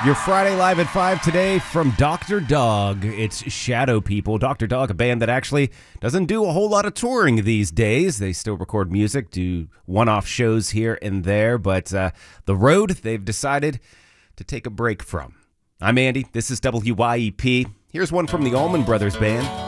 Your Friday Live at 5 today from Dr. Dog. It's Shadow People. Dr. Dog, a band that actually doesn't do a whole lot of touring these days. They still record music, do one-off shows here and there, but the road they've decided to take a break from. I'm Andy. This is WYEP. Here's one from the Allman Brothers Band.